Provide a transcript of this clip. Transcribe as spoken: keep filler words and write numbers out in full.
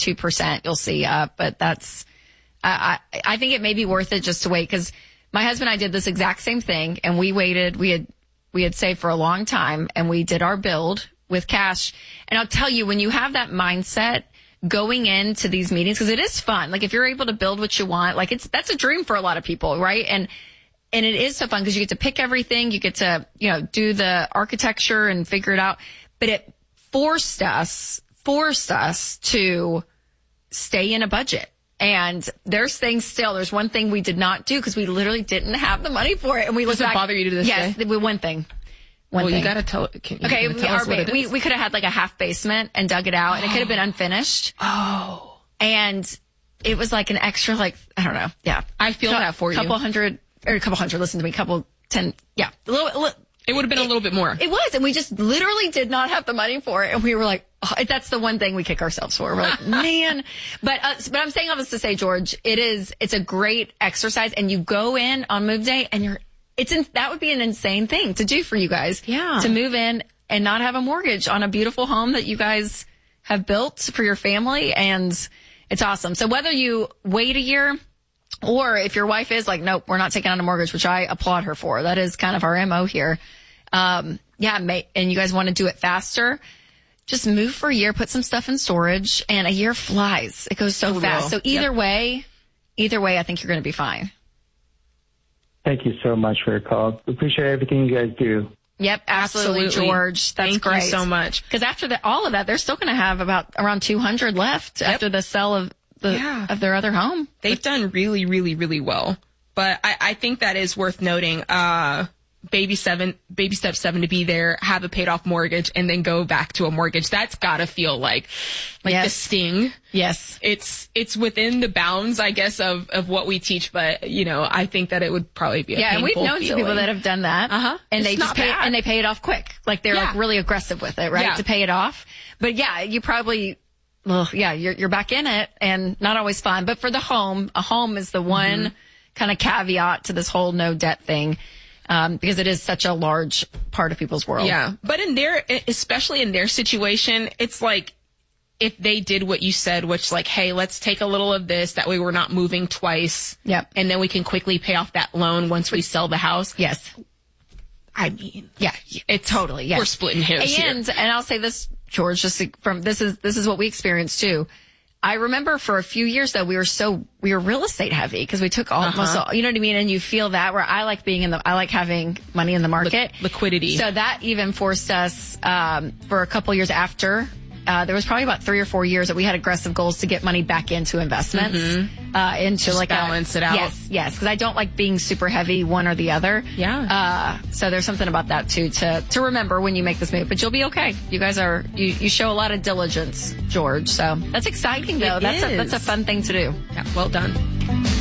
two percent you'll see up, but that's, I, I, I think it may be worth it just to wait, because my husband and I did this exact same thing, and we waited, we had, we had saved for a long time, and we did our build with cash. And I'll tell you, when you have that mindset going into these meetings, because it is fun, like if you're able to build what you want, like it's, that's a dream for a lot of people, right? And, and it is so fun because you get to pick everything, you get to, you know, do the architecture and figure it out. But it forced us, forced us to stay in a budget. And there's things still, there's one thing we did not do because we literally didn't have the money for it. And we Does it back, bother you to this yes, day? Yes, one thing. One well, thing. you gotta tell, can you okay, tell we, us our, what it we, is? we could have had like a half basement and dug it out, and it could have been unfinished. Oh. And it was like an extra, like, I don't know. Yeah. I feel so, that for you. A couple hundred, or a couple hundred, listen to me, couple, ten, yeah. A little, a little, it would have been it, a little bit more. It was, and we just literally did not have the money for it. And we were like, oh, that's the one thing we kick ourselves for. We're like, man. But, uh, but I'm saying all this to say, George, it is, it's a great exercise, and you go in on move day and you're, it's in, that would be an insane thing to do for you guys. Yeah. To move in and not have a mortgage on a beautiful home that you guys have built for your family. And it's awesome. So whether you wait a year, or if your wife is like, nope, we're not taking on a mortgage, which I applaud her for. That is kind of our M O here. Um, yeah, may, and you guys want to do it faster, just move for a year, put some stuff in storage, and a year flies. It goes so It fast. will. So either Yep. way, either way, I think you're going to be fine. Thank you so much for your call. Appreciate everything you guys do. Yep, absolutely, Absolutely. George. That's Thank great. you so much. Because after the, all of that, they're still going to have about around two hundred left Yep. after the sale of the Yeah. of their other home. They've done really, really, really well. But I, I think that is worth noting. Uh, baby seven, baby step seven to be there, have a paid off mortgage, and then go back to a mortgage. That's gotta feel like, like Yes. the sting. Yes. It's, it's within the bounds, I guess, of, of what we teach. But, you know, I think that it would probably be a Yeah, and we've painful known some feeling. people that have done that. Uh-huh. And It's they just not pay bad. and they pay it off quick. Like they're Yeah. like really aggressive with it, right? Yeah. To pay it off. But yeah, you probably, well, yeah, you're you're back in it, and not always fun. But for the home, a home is the one Mm-hmm. kind of caveat to this whole no debt thing. Um, because it is such a large part of people's world. Yeah. But in their, especially in their situation, it's like, if they did what you said, which like, hey, let's take a little of this. That way we're not moving twice. Yep. And then we can quickly pay off that loan once we sell the house. Yes. I mean, Yeah. it's Totally. Yes. We're splitting hairs here. And, and I'll say this, George, just from, this is, this is what we experienced too. I remember for a few years though, we were so, we were real estate heavy because we took almost Uh-huh. all, you know what I mean? And you feel that where I like being in the, I like having money in the market. Li- liquidity. So that even forced us, um, for a couple years after, uh, there was probably about three or four years that we had aggressive goals to get money back into investments, uh, into Just like balance a, it out. Yes. Yes. Cause I don't like being super heavy one or the other. Yeah. Uh, so there's something about that too to, to remember when you make this move, but you'll be okay. You guys are, you, you show a lot of diligence, George. So that's exciting though. It that's a, is. that's a fun thing to do. Yeah, well done.